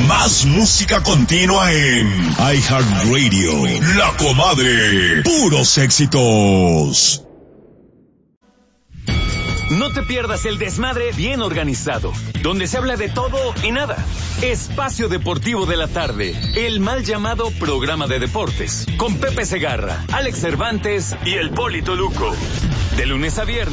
Más música continua en iHeartRadio. La Comadre. Puros éxitos. No te pierdas el desmadre bien organizado, donde se habla de todo y nada. Espacio Deportivo de la Tarde, el mal llamado programa de deportes, con Pepe Segarra, Alex Cervantes y el Polito Luco. De lunes a viernes.